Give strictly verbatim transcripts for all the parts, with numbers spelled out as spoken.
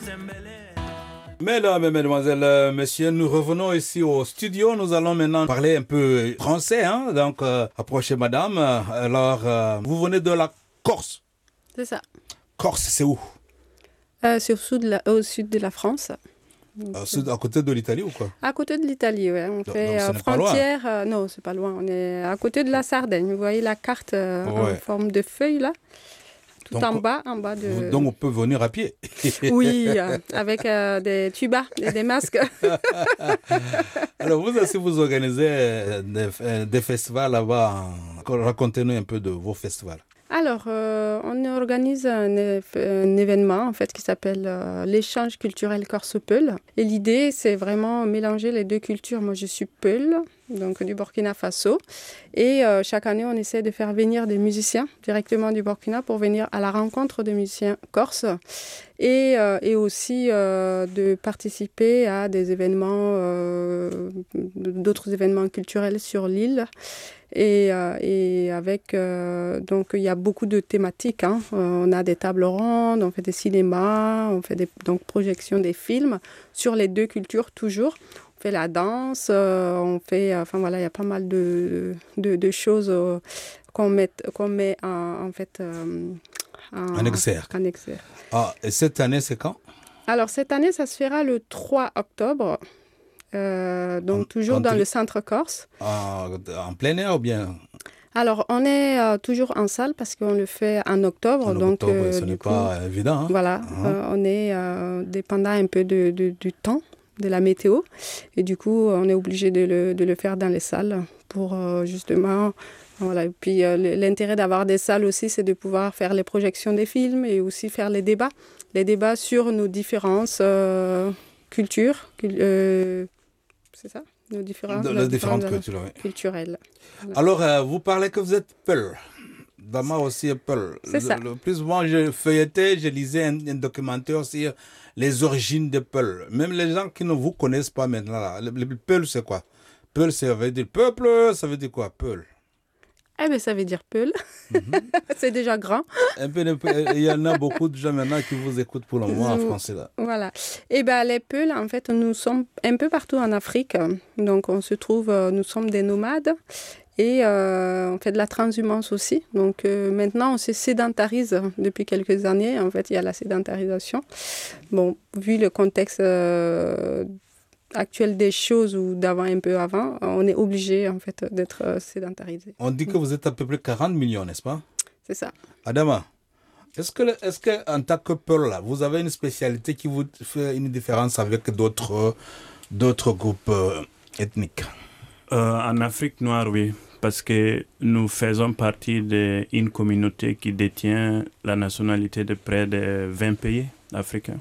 Mesdames, mesdemoiselles, messieurs, nous revenons ici au studio. Nous allons maintenant parler un peu français. Hein? Donc, euh, approchez madame. Alors, euh, vous venez de la Corse. C'est ça. Corse, c'est où? euh, C'est au sud, de la, au sud de la France. Donc, sud, à côté de l'Italie ou quoi? À côté de l'Italie, oui. On donc, fait donc, euh, frontière. Euh, non, c'est pas loin. On est à côté de la Sardaigne. Vous voyez la carte euh, ouais. en forme de feuille, là? Tout donc, en bas, en bas de... Donc on peut venir à pied. Oui, euh, avec euh, des tubas et des masques. Alors vous aussi, vous organisez des, des festivals là-bas. Racontez-nous un peu de vos festivals. Alors, euh, on organise un, un événement en fait qui s'appelle euh, l'échange culturel Corse-Peul. Et l'idée, c'est vraiment mélanger les deux cultures. Moi, je suis Peul, donc du Burkina Faso. Et euh, chaque année, on essaie de faire venir des musiciens directement du Burkina pour venir à la rencontre des musiciens corses. Et, euh, et aussi euh, de participer à des événements, euh, d'autres événements culturels sur l'île. Et, euh, et avec, euh, donc il y a beaucoup de thématiques. Hein. On a des tables rondes, on fait des cinémas, on fait des donc, projections des films sur les deux cultures toujours. On fait la danse, euh, on fait, enfin voilà, il y a pas mal de, de, de choses euh, qu'on met, qu'on met en, en fait euh, en, en exergue. En exergue. Ah, et cette année, c'est quand? Alors cette année, ça se fera le trois octobre. Euh, donc en, toujours en dans tri... le centre Corse. En, en plein air ou bien? Alors on est euh, toujours en salle parce qu'on le fait en octobre. En donc octobre, euh, ce n'est coup, pas évident. Hein? Voilà, uh-huh. euh, on est euh, dépendant un peu de, de, du temps, de la météo. Et du coup, on est obligé de le, de le faire dans les salles pour euh, justement... Voilà. Et puis euh, l'intérêt d'avoir des salles aussi, c'est de pouvoir faire les projections des films et aussi faire les débats. Les débats sur nos différences euh, cultures, euh, c'est ça, nos différentes, de, nos les différentes, différentes cultures, oui. culturelles. Voilà. Alors, euh, vous parlez que vous êtes Peul. Dama aussi est Peul. C'est ça. Le, le plus souvent, je feuilletais, je lisais un, un documentaire sur les origines de Peul. Même les gens qui ne vous connaissent pas maintenant, là, le, le Peul, c'est quoi? Peul, ça veut dire peuple, ça veut dire quoi? Peul. Eh bien, ça veut dire Peul. Mm-hmm. C'est déjà grand. Un peu, il y en a beaucoup de gens maintenant qui vous écoutent pour le moment en français. Là. Voilà. Et bien, les Peuls, en fait, nous sommes un peu partout en Afrique. Donc, on se trouve, nous sommes des nomades et euh, on fait de la transhumance aussi. Donc, euh, maintenant, on se sédentarise depuis quelques années. En fait, il y a la sédentarisation. Bon, vu le contexte... Euh, actuel des choses ou d'avant un peu avant, on est obligé en fait d'être sédentarisé. On dit que vous êtes à peu près quarante millions, n'est-ce pas? C'est ça. Adama, est-ce que, est-ce que en tant que Peul, là, vous avez une spécialité qui vous fait une différence avec d'autres, d'autres groupes euh, ethniques? euh, En Afrique noire, oui, parce que nous faisons partie d'une communauté qui détient la nationalité de près de vingt pays africains.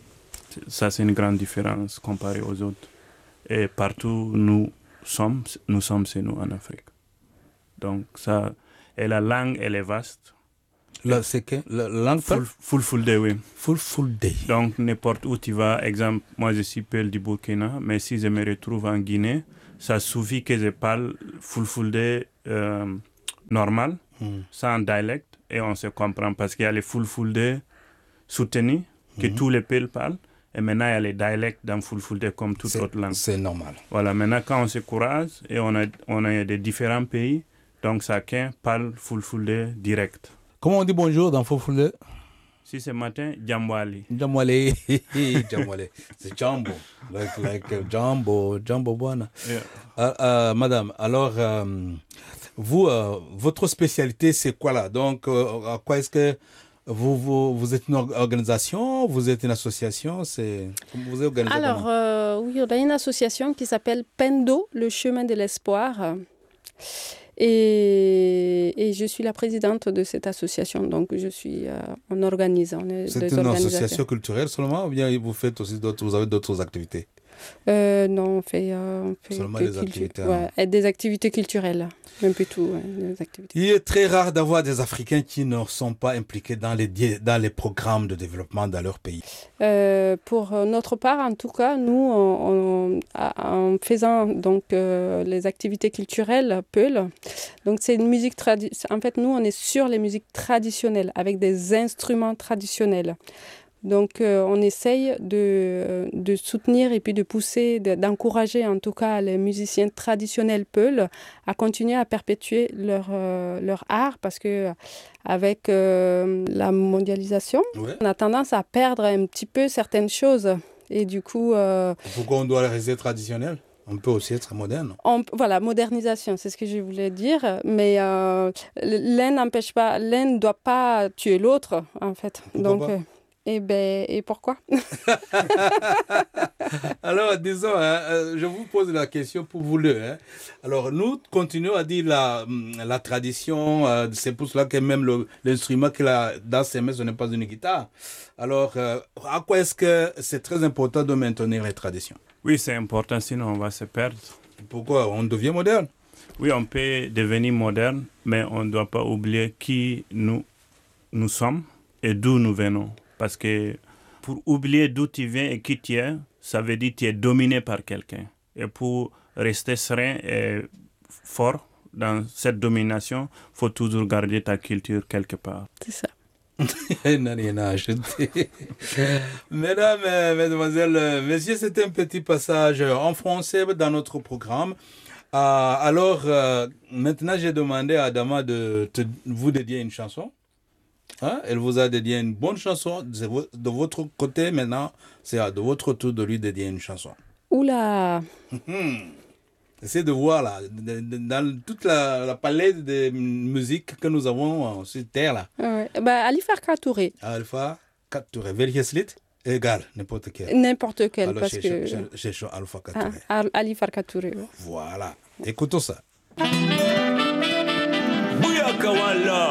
Ça, c'est une grande différence comparée aux autres. Et partout où nous sommes, nous sommes chez nous en Afrique. Donc, ça... Et la langue, elle est vaste. Là, c'est que la langue Full, full, full day, oui. Full, full day. Donc, n'importe où tu vas, exemple, moi, je suis Peul du Burkina, mais si je me retrouve en Guinée, ça suffit que je parle full, full day euh, normal, mm. sans dialecte, et on se comprend, parce qu'il y a les full, full day soutenus, que mm. tous les Peuls parlent. Et maintenant, il y a les dialectes dans Fulfulde comme toute c'est, autre langue. C'est normal. Voilà, maintenant, quand on se croise et on a, on a des différents pays, donc chacun parle Fulfulde direct. Comment on dit bonjour dans Fulfulde? Si c'est matin, Djambwali. Djambwali. Djambwali. C'est Jambo. Like, like Jambo. Jambo Buana. Yeah. Uh, uh, madame, alors, um, vous, uh, votre spécialité, c'est quoi là? Donc, uh, à quoi est-ce que Vous, vous, vous êtes une organisation, vous êtes une association, c'est... Vous êtes organisé Alors, euh, oui, on a une association qui s'appelle Pendo, le chemin de l'espoir. Et, et je suis la présidente de cette association, donc je suis... Euh, on organise, on est C'est une association culturelle seulement, ou bien vous faites aussi d'autres, vous avez d'autres activités? Euh, non, on fait, euh, on fait seulement des activités. Ouais, et des activités culturelles, même plutôt ouais, des activités. Il est très rare d'avoir des Africains qui ne sont pas impliqués dans les dans les programmes de développement dans leur pays. Euh, pour notre part, en tout cas, nous, on, on, en faisant donc euh, les activités culturelles, Peul, donc c'est une musique traditionnelle. En fait, nous, on est sur les musiques traditionnelles avec des instruments traditionnels. Donc, euh, on essaye de, de soutenir et puis de pousser, de, d'encourager en tout cas les musiciens traditionnels Peuls à continuer à perpétuer leur, euh, leur art parce que avec euh, la mondialisation, ouais. on a tendance à perdre un petit peu certaines choses. Et du coup... Euh, Pourquoi on doit rester traditionnel ? On peut aussi être moderne. On, voilà, modernisation, c'est ce que je voulais dire. Mais euh, l'un n'empêche pas, l'un ne doit pas tuer l'autre, en fait. Pourquoi Donc, pas ? euh, et, ben, et pourquoi ? Alors, disons, hein, je vous pose la question pour vous deux. Hein. Alors, nous continuons à dire la, la tradition, euh, c'est pour cela que même le, l'instrument qu'il a dans ses mains, ce n'est pas une guitare. Alors, euh, à quoi est-ce que c'est très important de maintenir les traditions ? Oui, c'est important, sinon on va se perdre. Pourquoi ? On devient moderne ? Oui, on peut devenir moderne, mais on ne doit pas oublier qui nous, nous sommes et d'où nous venons. Parce que pour oublier d'où tu viens et qui tu es, ça veut dire que tu es dominé par quelqu'un. Et pour rester serein et fort dans cette domination, il faut toujours garder ta culture quelque part. C'est ça. Il n'a rien à ajouter. Mesdames, mesdemoiselles, messieurs, c'était un petit passage en français dans notre programme. Euh, alors, euh, maintenant, j'ai demandé à Adama de te, vous dédier une chanson. Hein? Elle vous a dédié une bonne chanson. De votre côté, maintenant, c'est à de votre tour de lui dédier une chanson. Oula! Essayez de voir là, dans toute la, la palette de musique que nous avons sur Terre là. Ouais. Bah, Alifar Touré. Alpha Touré. Welches Lied? Égal, n'importe quel. N'importe quel. Alors, parce que... j'ai chaud Alpha Touré. Ah, Alifar Touré. Voilà. Écoutons ça. Buyaka wala.